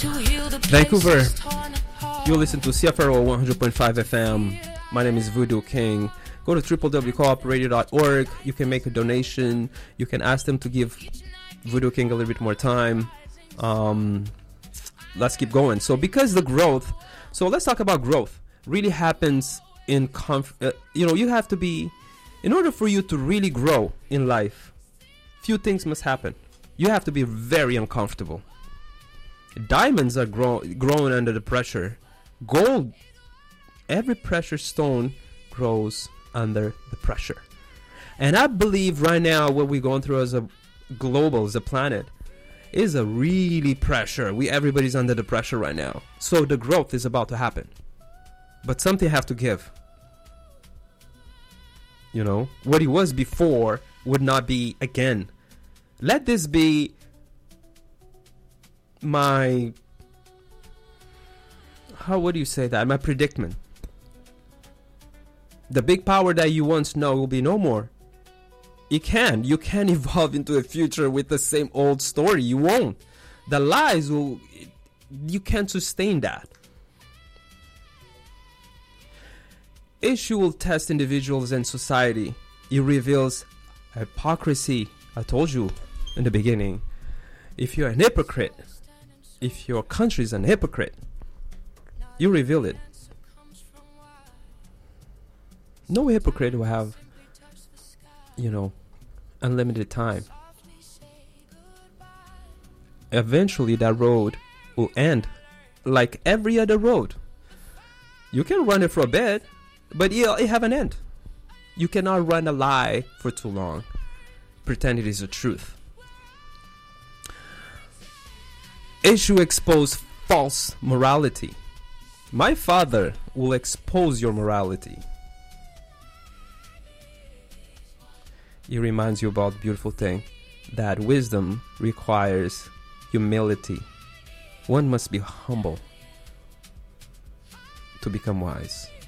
Vancouver, you listen to CFRO 100.5 FM. My name is Voodoo King. Go to www.cooperadio.org. You can make a donation. You can ask them to give Voodoo King a little bit more time. Let's keep going. So because the growth, so let's talk about growth, really happens in, you have to be, in order for you to really grow in life, few things must happen. You have to be very uncomfortable. Diamonds are growing under the pressure. Gold, every precious stone grows under the pressure. And I believe right now what we're going through as a global, as a planet, is a really pressure. Everybody's under the pressure right now. So the growth is about to happen. But something have to give. You know, what it was before would not be again. Let this be my, what do you say that? My predicament. The big power that you once know will be no more. You can't evolve into a future with the same old story. You won't. The lies you can't sustain that. Issue will test individuals and society. It reveals hypocrisy. I told you in the beginning. If you're an hypocrite, if your country is an hypocrite, you reveal it. No hypocrite will have, unlimited time. Eventually that road will end like every other road. You can run it for a bit, but it have an end. You cannot run a lie for too long. Pretend it is the truth. Issue expose false morality. My father will expose your morality. It reminds you about the beautiful thing that wisdom requires humility. One must be humble to become wise.